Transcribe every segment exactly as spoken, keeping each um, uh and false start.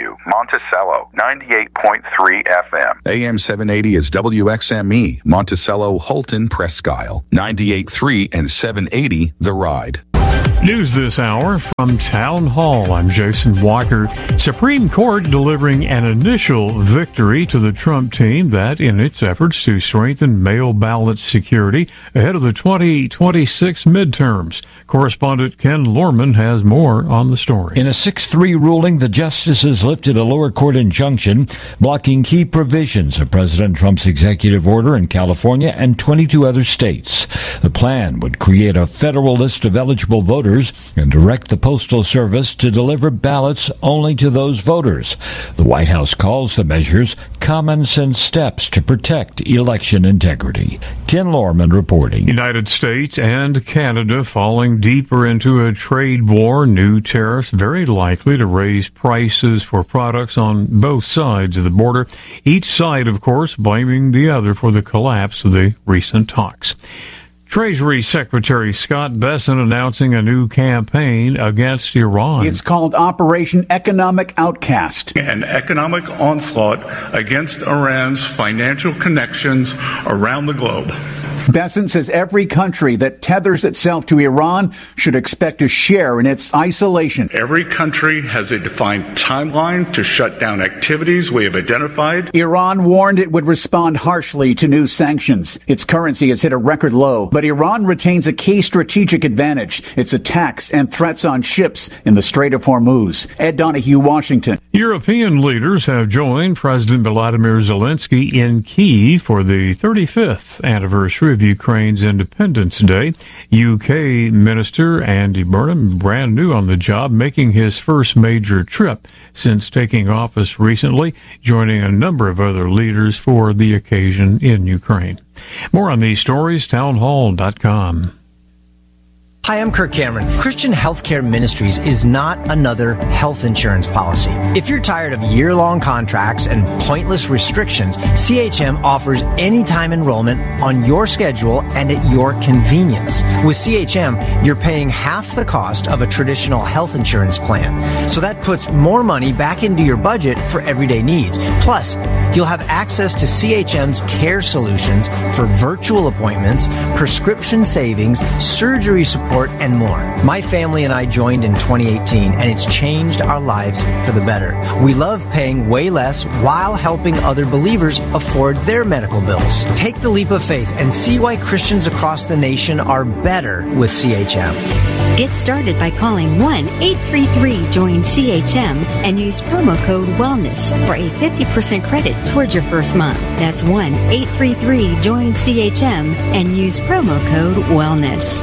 W, Monticello, ninety-eight point three F M. A M seven eighty is W X M E, Monticello, Holton, Presque Isle, ninety-eight point three and seven eighty The Ride. News this hour from Town Hall. I'm Jason Walker. Supreme Court delivering an initial victory to the Trump team that, in its efforts to strengthen mail ballot security ahead of the twenty twenty-six midterms. Correspondent Ken Lorman has more on the story. In a six three ruling, the justices lifted a lower court injunction blocking key provisions of President Trump's executive order in California and twenty-two other states. The plan would create a federal list of eligible voters and direct the Postal Service to deliver ballots only to those voters. The White House calls the measures common sense steps to protect election integrity. Ken Lorman reporting. United States and Canada falling deeper into a trade war. New tariffs very likely to raise prices for products on both sides of the border. Each side, of course, blaming the other for the collapse of the recent talks. Treasury Secretary Scott Bessent announcing a new campaign against Iran. It's called Operation Economic Outcast. An economic onslaught against Iran's financial connections around the globe. Bessent says every country that tethers itself to Iran should expect a share in its isolation. Every country has a defined timeline to shut down activities we have identified. Iran warned it would respond harshly to new sanctions. Its currency has hit a record low, but Iran retains a key strategic advantage: its attacks and threats on ships in the Strait of Hormuz. Ed Donahue, Washington. European leaders have joined President Volodymyr Zelensky in Kyiv for the thirty-fifth anniversary of Ukraine's Independence Day. U K Minister Andy Burnham, brand new on the job, making his first major trip since taking office recently, joining a number of other leaders for the occasion in Ukraine. More on these stories, townhall dot com. Hi, I'm Kirk Cameron. Christian Healthcare Ministries is not another health insurance policy. If you're tired of year-long contracts and pointless restrictions, C H M offers anytime enrollment on your schedule and at your convenience. With C H M, you're paying half the cost of a traditional health insurance plan. So that puts more money back into your budget for everyday needs. Plus, you'll have access to C H M's care solutions for virtual appointments, prescription savings, surgery support, and more. My family and I joined in twenty eighteen, and it's changed our lives for the better. We love paying way less while helping other believers afford their medical bills. Take the leap of faith and see why Christians across the nation are better with C H M. Get started by calling one eight three three join C H M and use promo code WELLNESS for a fifty percent credit towards your first month. That's one eight three three join C H M and use promo code WELLNESS.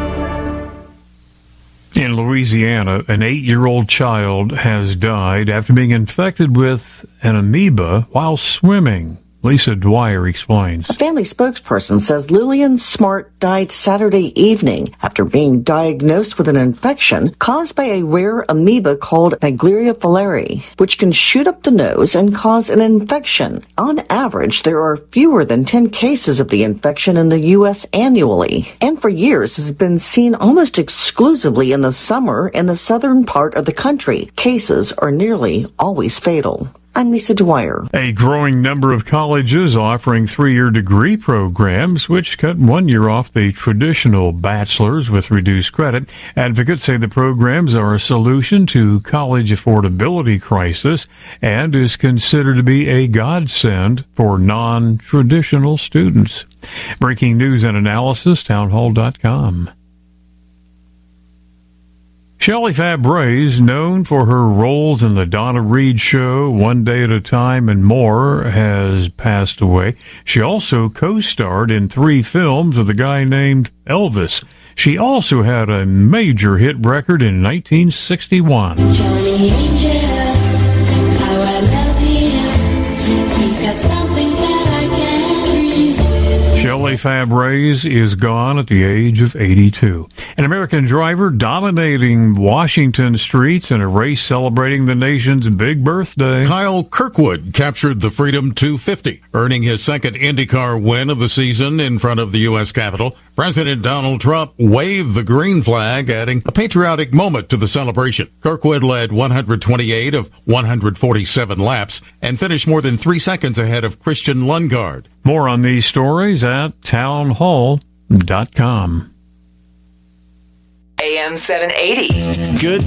In Louisiana, an eight-year-old child has died after being infected with an amoeba while swimming. Lisa Dwyer explains. A family spokesperson says Lillian Smart died Saturday evening after being diagnosed with an infection caused by a rare amoeba called Naegleria fowleri, which can shoot up the nose and cause an infection. On average, there are fewer than ten cases of the infection in the U S annually, and for years has been seen almost exclusively in the summer in the southern part of the country. Cases are nearly always fatal. I'm Lisa Dwyer. A growing number of colleges offering three-year degree programs, which cut one year off the traditional bachelor's with reduced credit. Advocates say the programs are a solution to college affordability crisis and is considered to be a godsend for non-traditional students. Breaking news and analysis, townhall dot com. Shelley Fabares, known for her roles in the Donna Reed Show, One Day at a Time, and more, has passed away. She also co-starred in three films with a guy named Elvis. She also had a major hit record in nineteen sixty-one. Johnny Angel, how I love him. He's got something that I can't resist. Shelley Fabares is gone at the age of eighty-two. An American driver dominating Washington streets in a race celebrating the nation's big birthday. Kyle Kirkwood captured the Freedom two fifty, earning his second IndyCar win of the season in front of the U S Capitol. President Donald Trump waved the green flag, adding a patriotic moment to the celebration. Kirkwood led one hundred twenty-eight of one hundred forty-seven laps and finished more than three seconds ahead of Christian Lundgaard. More on these stories at townhall dot com. A M seven eighty. Good